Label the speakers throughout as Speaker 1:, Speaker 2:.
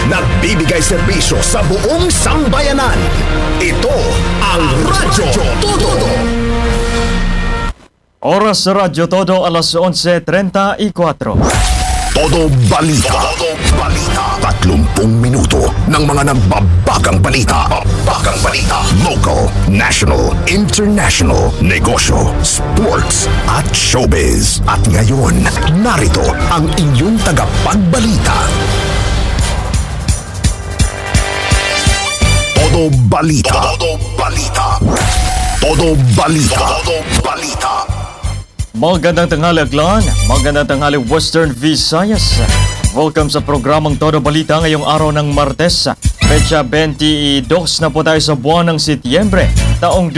Speaker 1: nagbibigay serbisyo sa buong sambayanan. Ito ang Radyo Todo.
Speaker 2: Oras sa Radyo Todo, alas 11:34.
Speaker 1: Todo Balita. 30 minuto ng mga nagbabagang balita. Local, national, international, negosyo, sports at showbiz. At ngayon, narito ang inyong tagapagbalita. Todo Balita.
Speaker 2: Magandang tanghali Aklan, magandang tanghali Western Visayas. Welcome sa programang Todo Balita ngayong araw ng Martes. Petsa 22 na po tayo sa buwan ng Setyembre, taong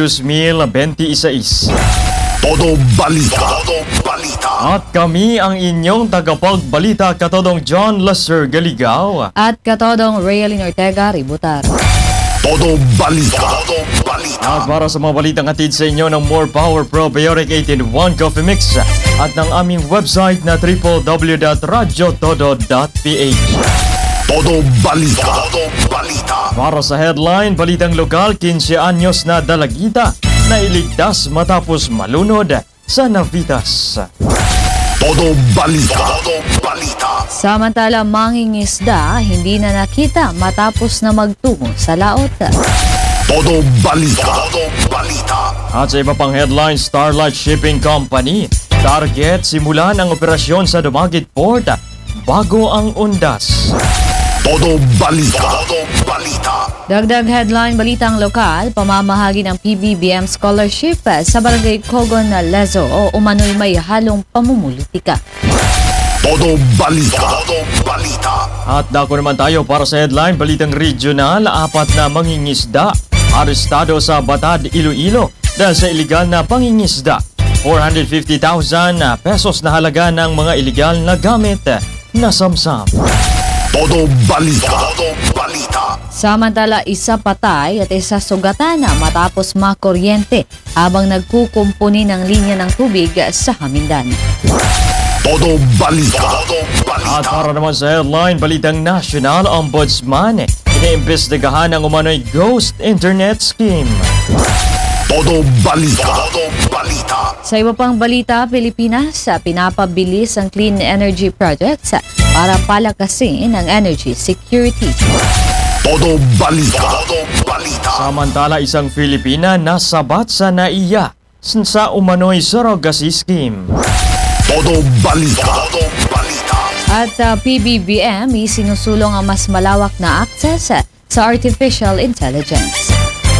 Speaker 2: 2026.
Speaker 1: Todo Balita.
Speaker 2: At kami ang inyong tagapagbalita, Katodong John Lester Galigao.
Speaker 3: At Katodong Raylene Ortega Ributar.
Speaker 1: Todo Balita.
Speaker 2: At para sa mga balitang hatid sa inyo ng More Power Probiotic 18-in-1 Coffee Mix at ng aming website na www.radyotodo.ph.
Speaker 1: Todo Balita.
Speaker 2: Para sa headline, balitang lokal, 15 anyos na dalagita na iligtas matapos malunod sa Navitas.
Speaker 1: Todo Balita.
Speaker 3: Samantala, mangingisda hindi na nakita matapos na magtungo sa laot.
Speaker 1: Todo Balita.
Speaker 2: At sa iba pang headline, Starlight Shipping Company, target simulan ang operasyon sa Dumaguete Port bago ang undas.
Speaker 1: Todo Balita.
Speaker 3: Dagdag headline, balitang lokal, pamamahagi ng PBBM scholarship sa Barangay Cogon na Lezo o umano'y may halong pamumulitika.
Speaker 1: Todo Balita.
Speaker 2: At dako naman tayo para sa headline, balitang regional, 4 na mangingisda arestado sa Batad, Iloilo dahil sa iligal na pangingisda. 450,000 pesos na halaga ng mga iligal na gamit na samsam.
Speaker 1: Todo Balita.
Speaker 3: Samantala, isa patay at isa sugatan matapos makuryente habang nagkukumpuni ng linya ng tubig sa Hamindan.
Speaker 1: Todo Balita.
Speaker 2: At para naman sa headline, balitang national, ombudsman, iniimbestigahan ang umano'y ghost internet scheme.
Speaker 1: Todo Balita.
Speaker 3: Sa iba pang balita, Pilipinas, pinapabilis ang clean energy projects para palakasin ang energy security.
Speaker 1: Todo Balita.
Speaker 2: Samantala, isang Filipina nasabat sa NAIA sa umano'y surrogacy scheme.
Speaker 1: Todo Balita.
Speaker 3: At PBBM, isinusulong ang mas malawak na access sa artificial intelligence.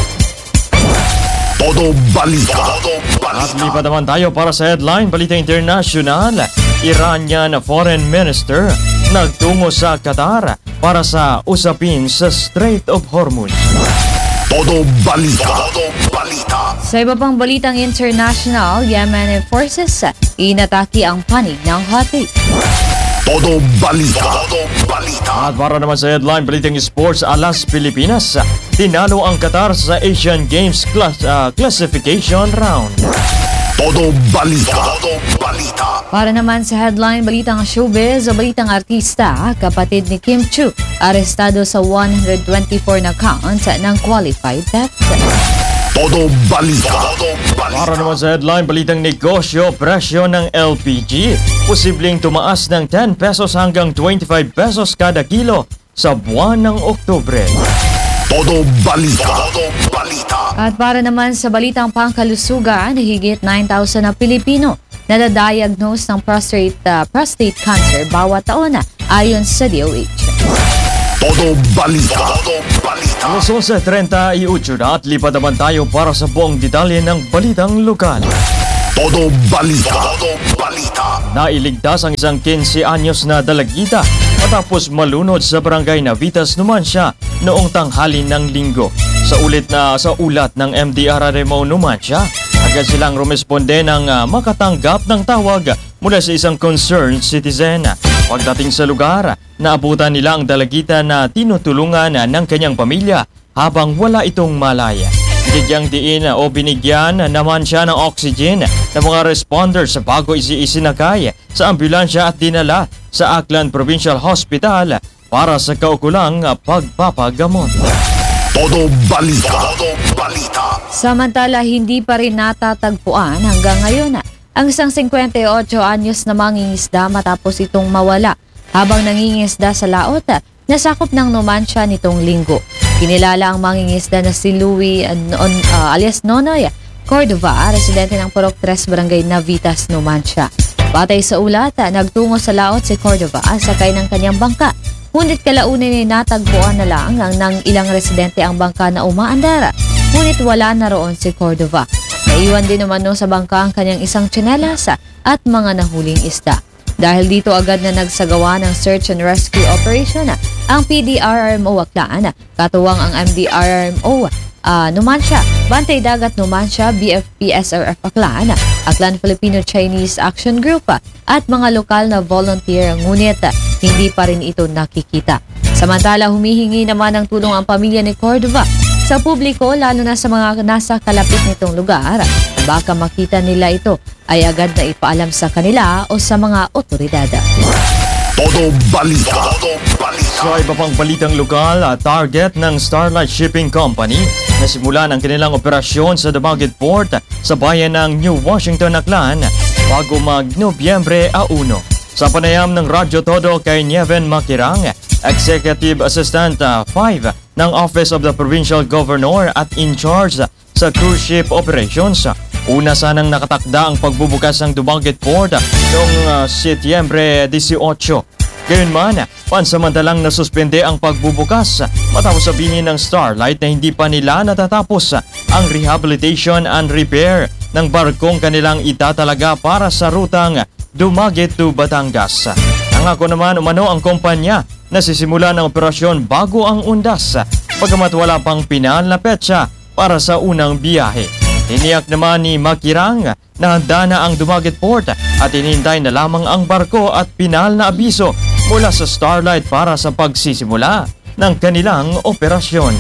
Speaker 1: Todo Balita.
Speaker 2: At lipat naman tayo para sa headline, balita international. Iranian Foreign Minister nagtungo sa Qatar para sa usapin sa Strait of Hormuz.
Speaker 1: Todo Balita.
Speaker 3: Sa iba pang balitang international, Yemeni forces inatake ang panig ng Houthi.
Speaker 1: Todo Balita.
Speaker 2: At para naman sa headline, balitang sports, alas Pilipinas, tinalo ang Qatar sa Asian Games classification round.
Speaker 1: Todo Balita.
Speaker 3: Para naman sa headline, balitang showbiz o balitang artista, kapatid ni Kim Chu, arestado sa 124 na counts ng qualified theft.
Speaker 1: Todo Balita.
Speaker 2: Para naman sa headline, balitang negosyo, presyo ng LPG, posibleng tumaas ng 10 pesos hanggang 25 pesos kada kilo sa buwan ng Oktubre.
Speaker 1: Todo Balita.
Speaker 3: At para naman sa balitang pangkalusugan, higit 9,000 na Pilipino nadadiagnose ng prostate cancer bawat taon ayon sa DOH.
Speaker 1: Todo Balita.
Speaker 2: Alas 11:38 na at lipat naman tayo para sa buong detalye ng balitang lokal.
Speaker 1: Todo Balita.
Speaker 2: Nailigtas ang isang 15 anyos na dalagita matapos malunod sa barangay Navitas, Numancia noong tanghali ng Linggo. Sa ulat ng MDRRMO Numancia, agad silang rumesponde ng makatanggap ng tawag mula sa isang concerned citizen. Pagdating sa lugar, naabutan nila ang dalagita na tinutulungan ng kanyang pamilya habang wala itong malaya. Bigyang diin o binigyan naman siya ng oxygen ng mga responders bago isinakay sa ambulansya at dinala sa Aklan Provincial Hospital para sa kaukulang pagpapagamot.
Speaker 1: Todo balita. Todo balita.
Speaker 3: Samantala, hindi pa rin natatagpuan hanggang ngayon ang isang 58 anyos na mangingisda matapos itong mawala habang nangingisda sa laot na sakop ng Numancia nitong linggo. Kinilala ang mangingisda na si Louie alias Nonoy Cordova, residente ng Purok 3 Barangay Navitas, Numancia. Batay sa ulat, nagtungo sa laot si Cordova sakay ng kanyang bangka. Ngunit kalaunan ay natagpuan na lang ng ilang residente ang bangka na umaandar. Ngunit wala na roon si Cordova. Naiwan din naman sa bangka ang kanyang isang tsinelas at mga nahuling isda. Dahil dito agad na nagsagawa ng search and rescue operation ang PDRRMO Aklan, katuwang ang MDRRMO Numancia, Bantay Dagat Numancia, BFP SRF Aklan, Aklan Filipino-Chinese Action Group at mga lokal na volunteer, ngunit hindi pa rin ito nakikita. Samantala, humihingi naman ng tulong ang pamilya ni Cordova sa publiko, lalo na sa mga nasa kalapit nitong lugar. Baka makita nila ito ay agad na ipaalam sa kanila o sa mga otoridad.
Speaker 1: Todo balita. Todo balita.
Speaker 2: Sa iba pang balitang lokal, target ng Starlight Shipping Company na simulan ang kanilang operasyon sa Dumaguete Port sa bayan ng New Washington, Aklan bago mag-Nobyembre 1. Sa panayam ng Radyo Todo kay Nieven Makirang, Executive Assistant 5 ng Office of the Provincial Governor at in charge sa cruise ship operations. Una sanang nakatakda ang pagbubukas ng Dumaguete Port noong Setyembre 18. Gayunman, pansamantalang nasuspende ang pagbubukas matapos sabihin ng Starlight na hindi pa nila natatapos ang rehabilitation and repair ng barkong kanilang itatalaga para sa rutang Dumaguete to Batangas. Nangako naman umano ang kumpanya na sisimula ng operasyon bago ang undas, pagamat wala pang pinal na petsa para sa unang biyahe. Tiniyak naman ni Makirang na handa na ang Dumaguete Port at hinihintay na lamang ang barko at pinal na abiso mula sa Starlight para sa pagsisimula ng kanilang operasyon.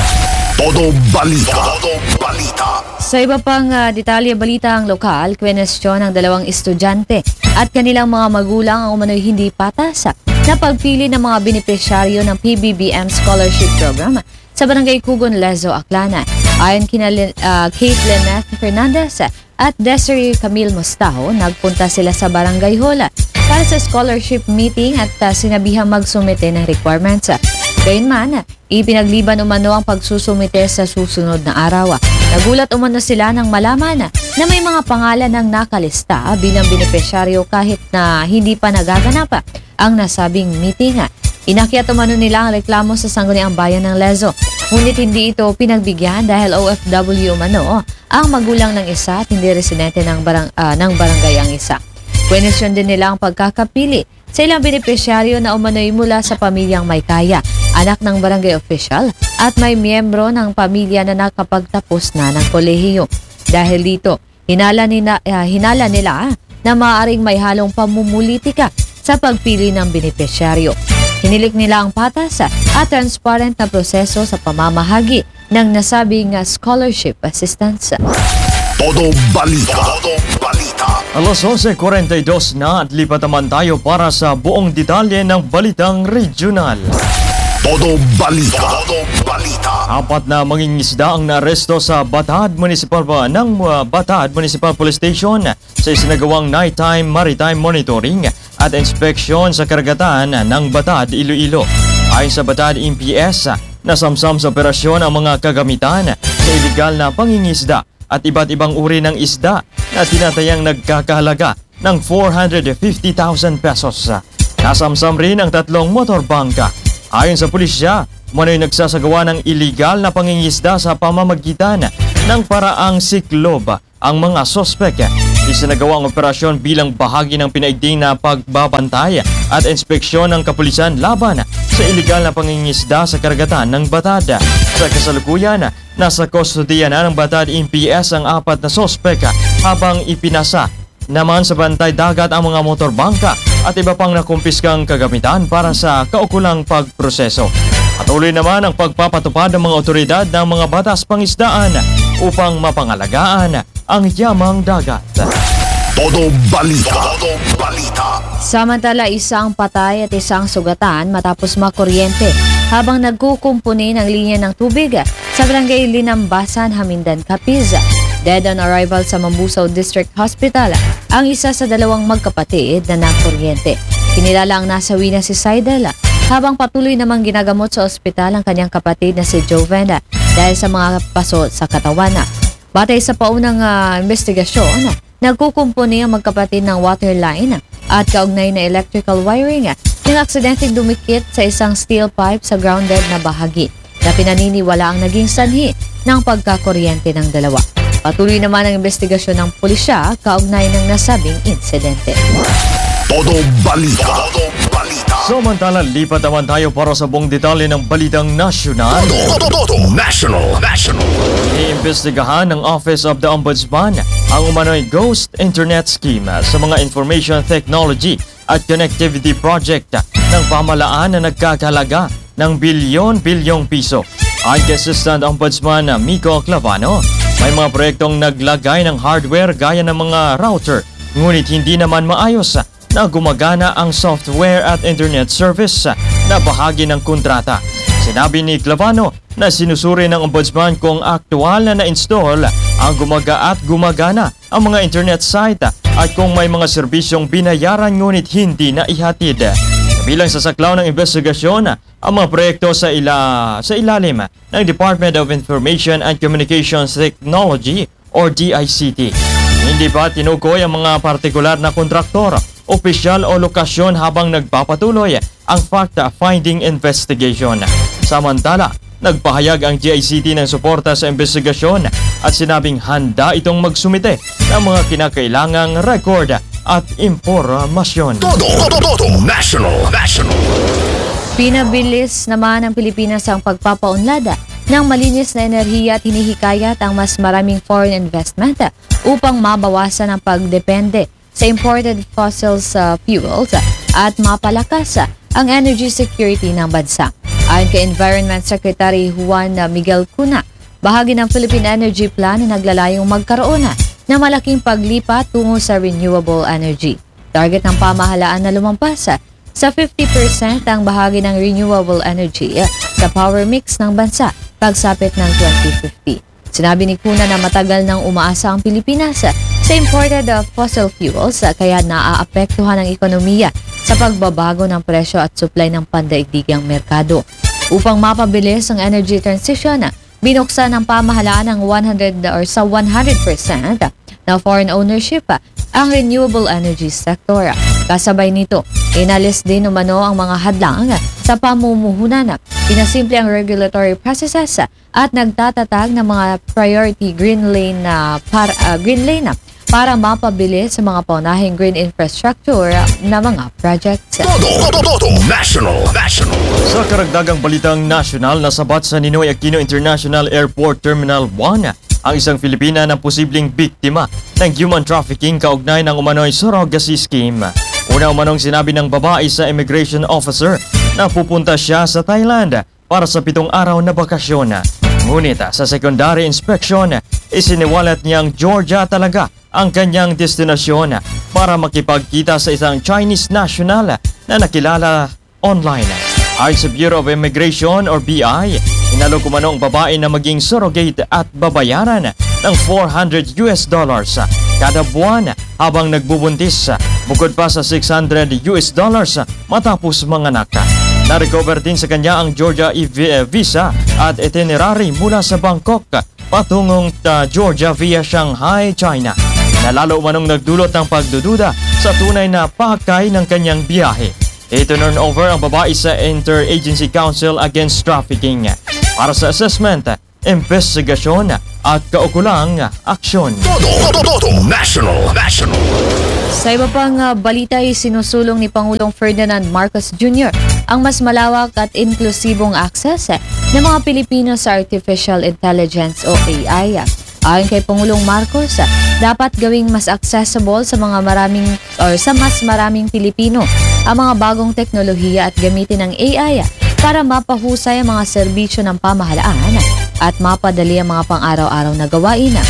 Speaker 1: Todo balita. Todo balita.
Speaker 3: Sa iba pang detalye balitang lokal, kwenestyon ng 2 estudyante at kanilang mga magulang ang umano'y hindi patas na pagpili ng mga benepisyaryo ng PBBM Scholarship Program sa Barangay Cugon, Lezo, Aklan. Ayon kina Kate Lynette Fernandez at Desiree Camille Mostaho, nagpunta sila sa Barangay Hall para sa scholarship meeting at sinabihang magsumite ng requirements. Gayunman, ipinagliban umano ang pagsusumite sa susunod na araw. Nagulat umano sila nang malaman na may mga pangalan ng nakalista bilang benepisyaryo kahit na hindi pa nagaganap ang nasabing meeting. Inakyat umano nila ang reklamo sa Sangguniang Bayan ng Lezo. Ngunit hindi ito pinagbigyan dahil OFW umano ang magulang ng isa at hindi residente ng barangay ang isa. Kwenesyon din nila ang pagkakapili sa ilang benepisyaryo na umano'y mula sa pamilyang may kaya, anak ng barangay official at may miyembro ng pamilya na nakapagtapos na ng kolehiyo. Dahil dito, hinala nila na maaaring may halong pamumulitika sa pagpili ng benepisyaryo. Hinilik nila ang patas at transparent na proseso sa pamamahagi ng nasabing scholarship assistance.
Speaker 1: Todo balita. Todo balita.
Speaker 2: Alas 11:42 na at lipat naman tayo para sa buong detalye ng balitang regional.
Speaker 1: Todo balita. Todo balita.
Speaker 2: 4 na mangingisda ang naaresto sa Batad Municipal Police Station sa isinagawang nighttime maritime monitoring at inspeksyon sa karagatan ng Batad, Iloilo. Ayon sa Batad MPS, nasamsam sa operasyon ang mga kagamitan sa iligal na pangingisda at iba't ibang uri ng isda na tinatayang nagkakahalaga ng 450,000 pesos. Nasamsam rin ang 3 motorbangka. Ayon sa pulisya, umano'y nagsasagawa ng iligal na pangingisda sa pamamagitan ng paraang siklob ang mga sospek. Isinagawa ang operasyon bilang bahagi ng pinaigting na pagbabantay at inspeksyon ng kapulisan laban sa iligal na pangingisda sa karagatan ng Batad. Sa kasalukuyan, nasa kustodiya na ng Batad MPS ang 4 na sospek habang ipinasa naman sa bantay dagat ang mga motorbangka at iba pang nakumpiskang kagamitan para sa kaukulang pagproseso. Patuloy naman ang pagpapatupad ng mga otoridad ng mga batas pangisdaan upang mapangalagaan ang yamang dagat.
Speaker 1: Todo balita. Todo balita.
Speaker 3: Samantala, isang patay at isang sugatan matapos makuryente habang nagkukumpuni ng linya ng tubig sa barangay Linambasan, Hamindan, Capiz. Dead on arrival sa Mambusaw District Hospital ang isa sa dalawang magkapatid na nakuryente. Kinilala ang nasawi na si Saidel habang patuloy namang ginagamot sa ospital ang kanyang kapatid na si Joven dahil sa mga paso sa katawan. Batay sa paunang investigasyon, nagkukumpuni ang magkapatid ng water line at kaugnay na electrical wiring ng aksidenteng dumikit sa isang steel pipe sa grounded na bahagi na pinaniniwala ang naging sanhi ng pagkakuryente ng dalawa. Patuloy naman ang investigasyon ng pulisya kaugnay ng nasabing insidente.
Speaker 1: Todo balita. Todo balita.
Speaker 2: Samantala, lipat naman tayo para sa buong detalye ng balitang nasyonal.
Speaker 1: Todo national.
Speaker 2: Iimbestigahan ng Office of the Ombudsman ang umano'y Ghost Internet Scheme sa mga Information Technology at Connectivity Project ng pamahalaan na nagkakalaga ng bilyon-bilyong piso. Ayon kay Assistant Ombudsman Miko Clavano, may mga proyektong naglagay ng hardware gaya ng mga router, ngunit hindi naman maayos na gumagana ang software at internet service na bahagi ng kontrata. Sinabi ni Clavano na sinusuri ng ombudsman kung aktual na na-install ang gumagana ang mga internet site at kung may mga serbisyong binayaran ngunit hindi na ihatid. Bilang sa saklaw ng investigasyon, ang mga proyekto sa ilalim ng Department of Information and Communications Technology or DICT. Hindi pa tinukoy ang mga partikular na kontraktor, opisyal o lokasyon habang nagpapatuloy ang fact-finding investigation. Samantala, nagpahayag ang DICT ng suporta sa investigasyon at sinabing handa itong magsumite ng mga kinakailangang record at impormasyon.
Speaker 1: Todo national.
Speaker 3: Pinabilis naman ng Pilipinas ang pagpapaunlad ng malinis na enerhiya at hinihikayat ang mas maraming foreign investment upang mabawasan ang pagdepende sa imported fossil fuels at mapalakas ang energy security ng bansa. Ayon kay Environment Secretary Juan Miguel Cuna, bahagi ng Philippine Energy Plan na naglalayong magkaroon ng malaking paglipat tungo sa renewable energy. Target ng pamahalaan na lumampas sa 50% ang bahagi ng renewable energy sa power mix ng bansa pagsapit ng 2050. Sinabi ni Cuna na matagal nang umaasa ang Pilipinas sa imported fossil fuels kaya naaapektuhan ang ekonomiya sa pagbabago ng presyo at supply ng pandaigdigang merkado. Upang mapabilis ang energy transition, binuksan ng pamahalaan ng 100% na foreign ownership ang renewable energy sector. Kasabay nito, inalis din umano ang mga hadlang sa pamumuhunan, pinasimple ang regulatory processes at nagtatatag ng mga priority green lane para mapabilis sa mga paunahing green infrastructure na mga projects.
Speaker 1: Todo national.
Speaker 2: Sa karagdagang balitang nasyonal, nasabat sa Ninoy Aquino International Airport Terminal 1 ang isang Filipina na posibleng biktima ng human trafficking kaugnay ng umano'y surrogacy scheme. Una umanong sinabi ng babae sa immigration officer na pupunta siya sa Thailand para sa 7 araw na bakasyon. Ngunit sa secondary inspection, isiniwalat niyang Georgia talaga ang kanyang destinasyon para makipagkita sa isang Chinese national na nakilala online. Ayon sa Bureau of Immigration or BI, inalok umano ang babae na maging surrogate at babayaran ng $400 kada buwan habang nagbubuntis, bukod pa sa $600 matapos manganak. Na-recover din sa kanya ang Georgia visa at itinerary mula sa Bangkok patungong Georgia via Shanghai, China. Nalalo umanong nagdulot ng pagdududa sa tunay na pakay ng kanyang biyahe. I-turn over ang babae sa Interagency Council Against Trafficking para sa assessment, investigasyon at kaukulang aksyon.
Speaker 1: Todo national.
Speaker 3: Sa iba pang balita ay sinusulong ni Pangulong Ferdinand Marcos Jr. ang mas malawak at inklusibong access ng mga Pilipino sa Artificial Intelligence o AI. Ayon kay Pangulong Marcos, dapat gawing mas accessible sa mas maraming Pilipino ang mga bagong teknolohiya at gamitin ng AI para mapahusay ang mga serbisyo ng pamahalaan at mapadali ang mga pang-araw-araw na gawain.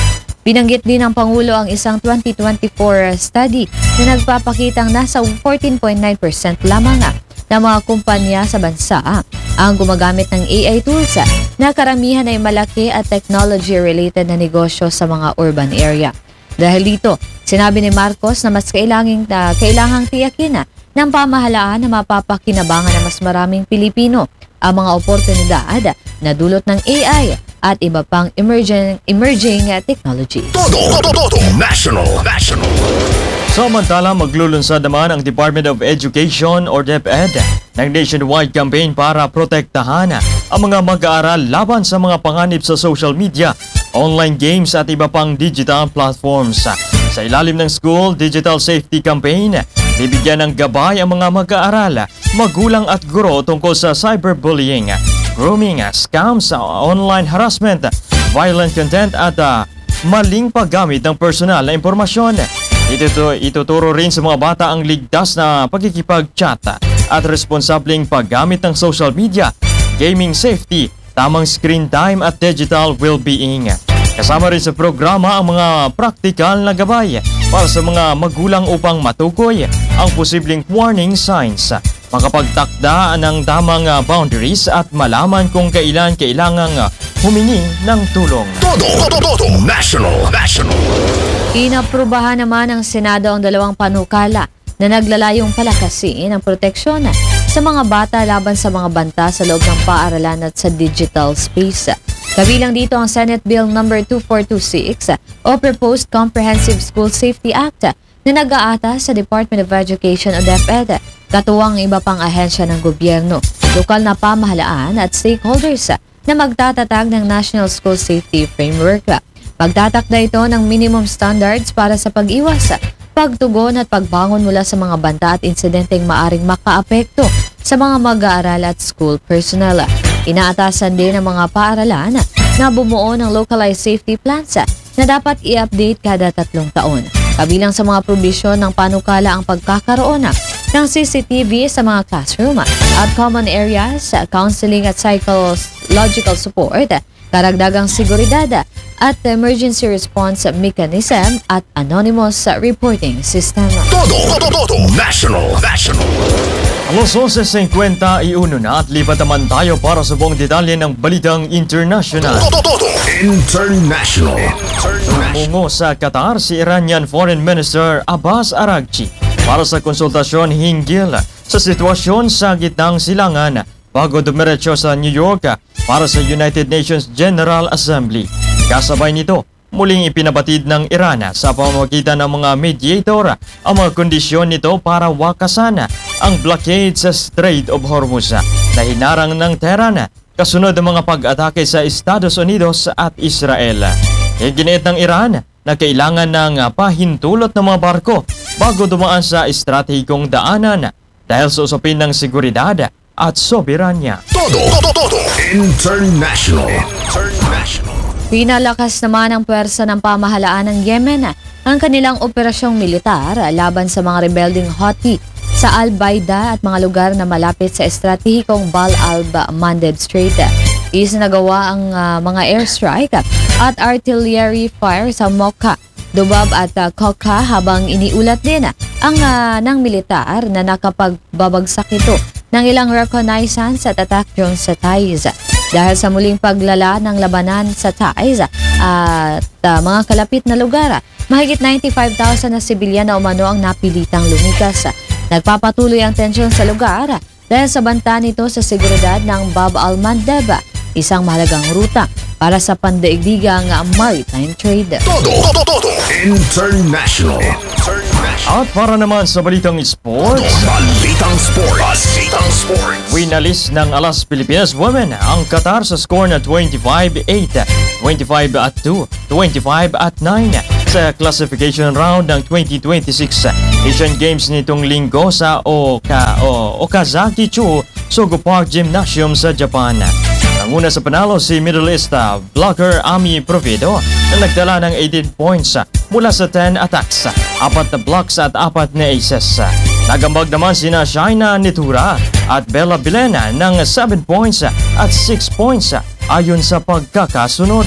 Speaker 3: Binanggit din ng Pangulo ang isang 2024 study na nagpapakitang nasa 14.9% lamang ng mga kumpanya sa bansa ang gumagamit ng AI tools na karamihan ay malaki at technology-related na negosyo sa mga urban area. Dahil dito, sinabi ni Marcos na mas kailangang tiyakin ng pamahalaan na mapapakinabangan ng mas maraming Pilipino ang mga oportunidad na dulot ng AI at iba pang emerging technologies.
Speaker 1: Todo National.
Speaker 2: Samantala, maglulunsad naman ang Department of Education or DepEd ng nationwide campaign para protektahan ang mga mag-aaral laban sa mga panganib sa social media, online games at iba pang digital platforms. Sa ilalim ng School Digital Safety Campaign, bibigyan ng gabay ang mga mag-aaral, magulang at guro tungkol sa cyberbullying, grooming, scams, online harassment, violent content at maling paggamit ng personal na impormasyon. Ituturo rin sa mga bata ang ligtas na pagkikipag-chat at responsableng paggamit ng social media, gaming safety, tamang screen time at digital well-being. Kasama rin sa programa ang mga praktikal na gabay para sa mga magulang upang matukoy ang posibleng warning signs, makapagtakda ng tamang boundaries at malaman kung kailan kailangang humingi ng tulong.
Speaker 1: Todo National.
Speaker 3: Inaprubahan naman ng Senado ang dalawang panukala na naglalayong palakasin ang proteksyon sa mga bata laban sa mga banta sa loob ng paaralan at sa digital space. Kabilang dito ang Senate Bill No. 2426 o Proposed Comprehensive School Safety Act na nag-aata sa Department of Education o DepEd, katuwang iba pang ahensya ng gobyerno, lokal na pamahalaan at stakeholders na magtatatag ng National School Safety Framework. Pagtatakda ito ng minimum standards para sa pag-iwas, pagtugon at pagbangon mula sa mga banta at insidenteng maaring makaapekto sa mga mag-aaral at school personnel. Inaatasan din ng mga paaralan na bumuo ng localized safety plans na dapat i-update kada 3 taon. Kabilang sa mga probisyon ng panukala ang pagkakaroon ng CCTV sa mga classroom at common areas, counseling at psychological support, karagdagang seguridad at emergency response mechanism at anonymous reporting system.
Speaker 1: Todo National.
Speaker 2: Alas 11:51 na at lipat naman tayo para sa buong detalye ng Balitang International.
Speaker 1: Todo International.
Speaker 2: Mungo sa Qatar si Iranian Foreign Minister Abbas Araghchi para sa konsultasyon hinggil sa sitwasyon sa gitnang silangan bago dumiretso sa New York para sa United Nations General Assembly. Kasabay nito, muling ipinabatid ng Iran sa pamamagitan ng mga mediator ang mga kondisyon nito para wakasan ang blockade sa Strait of Hormuz na hinarang ng Tehran kasunod ng mga pag-atake sa Estados Unidos at Israel. Iginiit ng Iran na kailangan ng pahintulot ng mga barko bago dumaan sa estratehikong daanan dahil sa usapin ng seguridad at soberanya.
Speaker 1: Todo International.
Speaker 3: Pinalakas naman ang puwersa ng pamahalaan ng Yemen ang kanilang operasyong militar laban sa mga rebelding Houthi sa Al-Baida at mga lugar na malapit sa estratehikong Bab al-Mandeb Strait. Isinagawa ang mga airstrike at artillery fire sa Mocha, Dubab at Kokha habang iniulat din ang ng militar na nakapagbabagsak ito ng ilang reconnaissance at attack drones sa Taiz. Dahil sa muling paglala ng labanan sa Taiz at mga kalapit na lugar, mahigit 95,000 na sibilyan na umano ang napilitang lumikas. Nagpapatuloy ang tensyon sa lugar dahil sa banta nito sa seguridad ng Bab al-Mandeb, isang mahalagang ruta para sa pandaigdigang maritime trade.
Speaker 1: Todo International.
Speaker 2: At para naman sa Balitang Sports,
Speaker 1: Balitang Sports.
Speaker 2: winalis ng Alas Pilipinas Women ang Qatar sa score na 25-8, 25-2, 25-9 sa classification round ng 2026 Asian Games nitong linggo sa Okazaki-chu Sogo Park Gymnasium sa Japan. Nanguna sa panalo si Middle East blocker Ami Provedo na nagdala ng 18 points mula sa 10 attacks, 4 na blocks at 4 na aces. Nagambag naman sina Shaina Nitura at Bella Bilena ng 7 points at 6 points ayon sa pagkakasunod.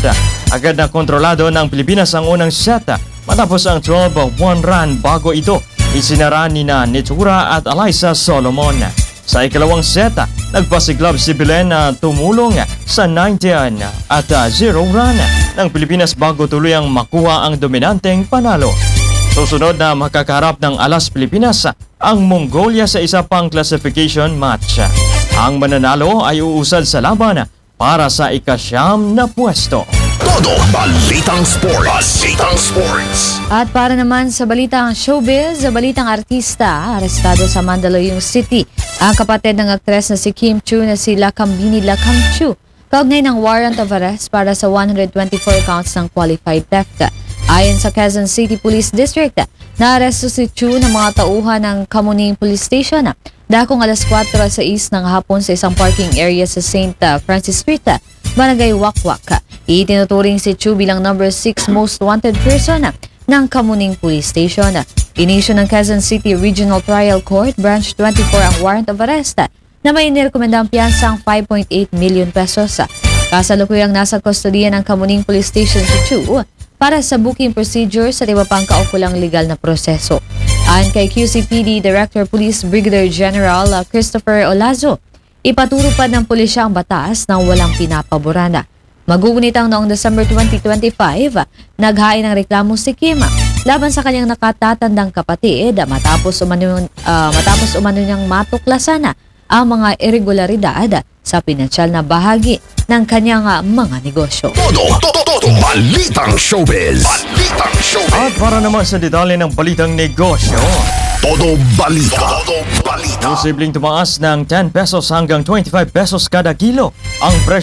Speaker 2: Agad na kontrolado ng Pilipinas ang unang set matapos ang 12-1 run bago ito isinara ni na Nitura at Alyssa Solomon. Sa ikalawang set, nagpasiglab si Belen na tumulong sa 19 at 0 run ng Pilipinas bago tuluyang makuha ang dominanteng panalo. Susunod na makakaharap ng Alas Pilipinas ang Mongolia sa isa pang classification match. Ang mananalo ay uusad sa laban para sa ika-9 na pwesto.
Speaker 1: Todo Balitang Sports. Balitang Sports.
Speaker 3: At para naman sa balitang showbiz, sa balitang artista, arestado sa Mandaluyong City ang kapatid ng aktres na si Kim Chiu na si Lakambini Lakamchu, kaugnay ng warrant of arrest para sa 124 counts ng qualified theft. Ayon sa Quezon City Police District, naaresto si Chiu ng mga tauhan ng Kamuning Police Station dakong alas 4:06 ng hapon sa isang parking area sa St. Francis Street, Barangay Wakwak. Itinuturing si Chiu bilang number 6 most wanted person ng Kamuning Police Station. Inisyo ng Quezon City Regional Trial Court Branch 24 ang warrant of arrest na may inirekomendang piyansang 5.8 million pesos. Kasalukuyang nasa kustodiya ng Kamuning Police Station si Chiu para sa booking procedures at iba pang kaukulang legal na proseso. Ayon kay QCPD Director Police Brigadier General Christopher Olazo, ipaturupad ng pulisya ang batas na walang pinapaboran. Magugunit ang noong December 2025, naghain ng reklamo si Kim laban sa kanyang nakatatandang kapatid matapos umano niyang matuklasan ang mga irregularidad sa pinansyal na bahagi ng kanyang mga negosyo.
Speaker 1: Todo Balitang Showbiz. Balitang Showbiz.
Speaker 2: At para naman sa detalye ng balitang negosyo,
Speaker 1: Todo Balita. Todo Balita.
Speaker 2: posibleng tumaas ng 10 pesos hanggang 25 pesos kada kilo ang presyo